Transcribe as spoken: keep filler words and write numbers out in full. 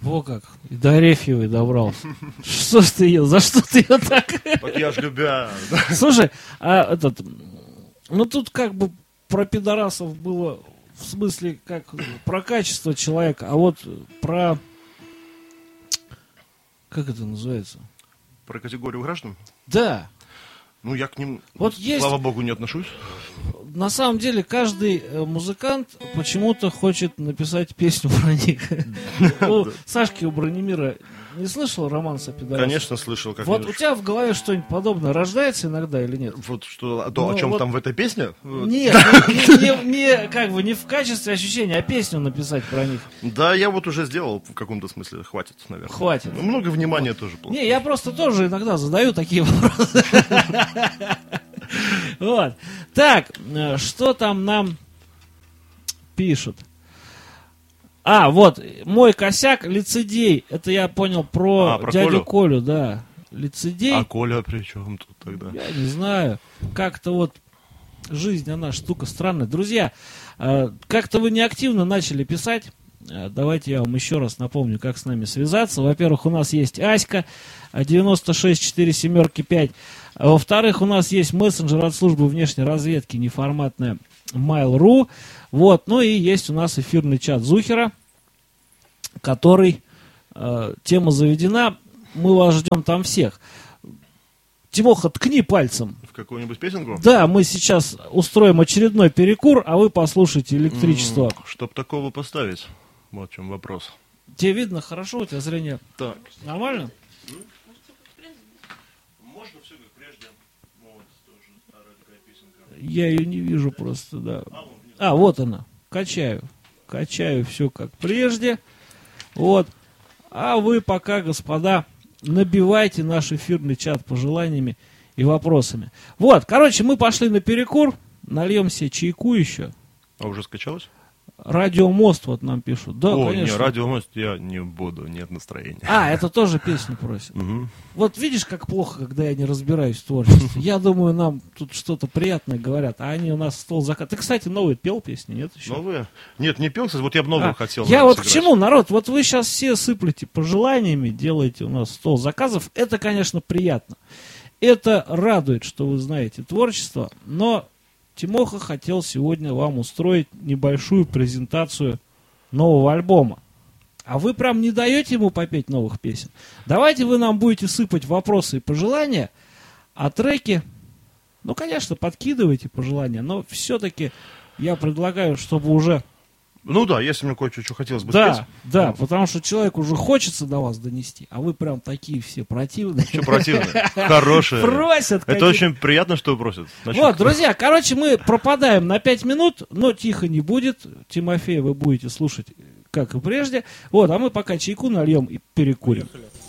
Во как, и до Арефьевой добрался. Что ж ты ее, за что ты ее так? Так я ж любя. Слушай, а этот, ну тут как бы про пидорасов было в смысле как про качество человека, а вот про, как это называется? Про категорию граждан? Да. Ну, я к ним, вот есть, слава богу, не отношусь. На самом деле, каждый музыкант почему-то хочет написать песню про них. У Сашки, у Бронемира не слышал романс о пидорасах? Конечно, слышал. Вот у тебя в голове что-нибудь подобное рождается иногда или нет? Вот что, то, о чем там в этой песне? Нет, не как бы не в качестве ощущения, а песню написать про них. Да, я вот уже сделал в каком-то смысле. Хватит, наверное. Хватит. Много внимания тоже плохо. Не, я просто тоже иногда задаю такие вопросы. Вот. Так, что там нам пишут? А, вот, мой косяк, лицедей. Это я понял про, а, про дядю Колю? Колю, да. Лицедей. А Коля при чем тут тогда? Я не знаю. Как-то вот жизнь, она штука странная. Друзья, как-то вы неактивно начали писать. Давайте я вам еще раз напомню, как с нами связаться. Во-первых, у нас есть Аська, девяносто шесть четыре семерки пять. Во-вторых, у нас есть мессенджер от службы внешней разведки, неформатная Mail.ru. Вот, ну и есть у нас эфирный чат Зухера, который, э, тема заведена, мы вас ждем там всех. Тимоха, ткни пальцем. В какую-нибудь песенку? Да, мы сейчас устроим очередной перекур, а вы послушайте электричество. Mm, чтоб такого поставить, вот в чем вопрос. Тебе видно хорошо, у тебя зрение? Так. Нормально? Можно все как прежде. Вот, тоже старая такая песенка. Я ее не вижу просто, да. А, вот она. Качаю. Качаю все как прежде. Вот. А вы пока, господа, набивайте наш эфирный чат пожеланиями и вопросами. Вот, короче, мы пошли на перекур. Нальем себе чайку еще. А уже скачалось? Радиомост вот нам пишут. Да, О, конечно. не, радиомост я не буду, нет настроения. А, это тоже песню просят. Угу. Вот видишь, как плохо, когда я не разбираюсь в творчестве. Я думаю, нам тут что-то приятное говорят, а они у нас стол закат. Ты, кстати, новый пел песни, нет еще? Новые? Нет, не пел, кстати, вот я бы новую а, хотел. Я вот сыграть. к чему, народ, вот вы сейчас все сыплете пожеланиями, делаете у нас стол заказов. Это, конечно, приятно. Это радует, что вы знаете творчество, но Тимоха хотел сегодня вам устроить небольшую презентацию нового альбома. А вы прям не даете ему попеть новых песен. Давайте вы нам будете сыпать вопросы и пожелания, а треки, ну, конечно, подкидывайте пожелания, но все-таки я предлагаю, чтобы уже... Ну да, если мне кое-что что хотелось бы да, спеть. Да, ну. Потому что человеку уже хочется до вас донести, а вы прям такие все противные. Что противные? Хорошие. Просят. Это очень приятно, что просят. Вот, друзья, короче, мы пропадаем на пять минут, но тихо не будет. Тимофея вы будете слушать, как и прежде. Вот, а мы пока чайку нальем и перекурим. Поехали.